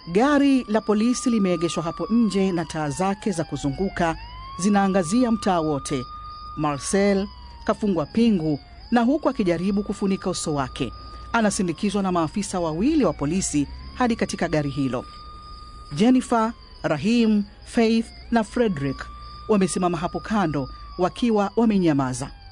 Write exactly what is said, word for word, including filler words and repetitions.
Gari la polisi limeegeshwa hapo nje na taa zake za kuzunguka zinaangazia mtaa wote. Marcel kafungwa pingu na huku akijaribu kufunika uso wake. Anasindikizwa na maafisa wawili wa polisi hadi katika gari hilo. Jennifer, Rahim, Faith na Frederick wamesimama hapo kando wakiwa wamenyamaza.